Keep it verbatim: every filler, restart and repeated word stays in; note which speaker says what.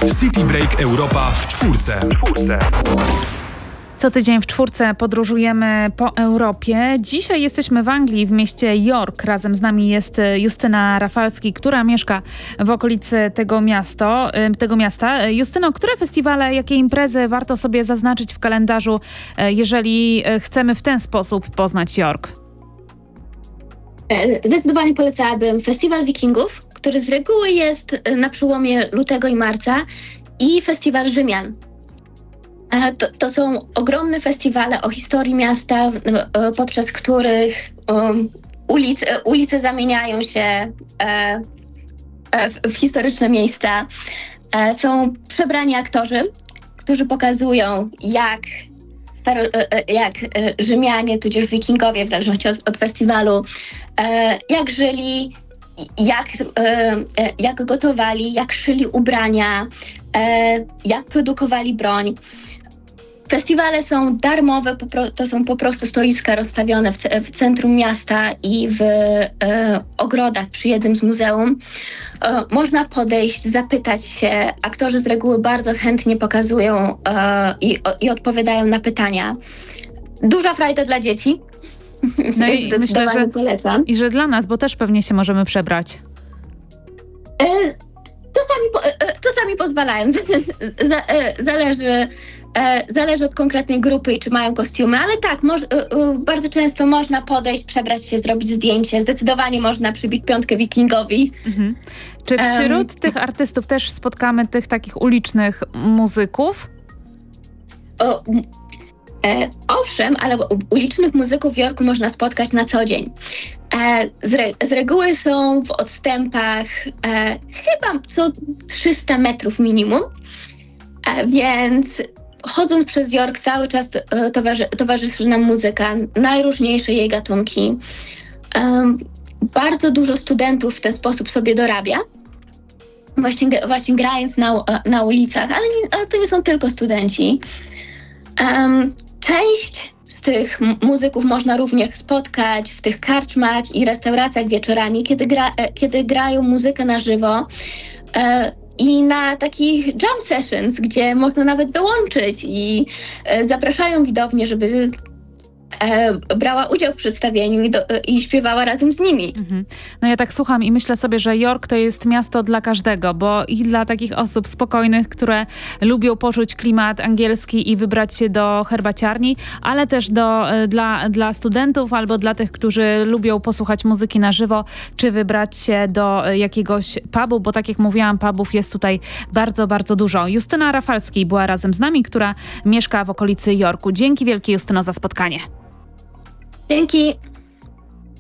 Speaker 1: City Break Europa w czwórce.
Speaker 2: Co tydzień w czwórce podróżujemy po Europie. Dzisiaj jesteśmy w Anglii, w mieście York. Razem z nami jest Justyna Rafalski, która mieszka w okolicy tego, miasto, tego miasta. Justyno, które festiwale, jakie imprezy warto sobie zaznaczyć w kalendarzu, jeżeli chcemy w ten sposób poznać York?
Speaker 3: Zdecydowanie polecałabym Festiwal Wikingów, który z reguły jest na przełomie lutego i marca, i Festiwal Rzymian. To, to są ogromne festiwale o historii miasta, podczas których um, ulice, ulice zamieniają się e, w, w historyczne miejsca. E, są przebrani aktorzy, którzy pokazują, jak, staro, jak Rzymianie, tudzież Wikingowie, w zależności od, od festiwalu, e, jak żyli, jak, e, jak gotowali, jak szyli ubrania, e, jak produkowali broń. Festiwale są darmowe, to są po prostu stoiska rozstawione w, c- w centrum miasta i w e, ogrodach przy jednym z muzeum. E, można podejść, zapytać się. Aktorzy z reguły bardzo chętnie pokazują e, i, o, i odpowiadają na pytania. Duża frajda dla dzieci.
Speaker 2: No i myślę, że,
Speaker 3: polecam.
Speaker 2: i że dla nas, bo też pewnie się możemy przebrać.
Speaker 3: E, czasami, po, e, czasami pozwalają. Zależy... E, zależy od konkretnej grupy i czy mają kostiumy, ale tak, moż, e, e, bardzo często można podejść, przebrać się, zrobić zdjęcie. Zdecydowanie można przybić piątkę Wikingowi.
Speaker 2: Mhm. Czy wśród um, tych artystów też spotkamy tych takich ulicznych muzyków?
Speaker 3: O, e, owszem, ale ulicznych muzyków w Jorku można spotkać na co dzień. E, z, re, z reguły są w odstępach e, chyba co trzysta metrów minimum, e, więc chodząc przez York cały czas towarzy, towarzyszy nam muzyka, najróżniejsze jej gatunki. Um, bardzo dużo studentów w ten sposób sobie dorabia, właśnie, właśnie grając na, na ulicach, ale, nie, ale to nie są tylko studenci. Um, część z tych muzyków można również spotkać w tych karczmach i restauracjach wieczorami, kiedy, gra, kiedy grają muzykę na żywo. E, I na takich jam sessions, gdzie można nawet dołączyć i e, zapraszają widownię, żeby e, brała udział w przedstawieniu i, do, e, i śpiewała razem z nimi.
Speaker 2: Mhm. No ja tak słucham i myślę sobie, że York to jest miasto dla każdego, bo i dla takich osób spokojnych, które lubią poczuć klimat angielski i wybrać się do herbaciarni, ale też do, e, dla, dla studentów albo dla tych, którzy lubią posłuchać muzyki na żywo, czy wybrać się do e, jakiegoś pubu, bo tak jak mówiłam, pubów jest tutaj bardzo, bardzo dużo. Justyna Rafalski była razem z nami, która mieszka w okolicy Yorku. Dzięki wielkie, Justyno, za spotkanie.
Speaker 3: Dzięki.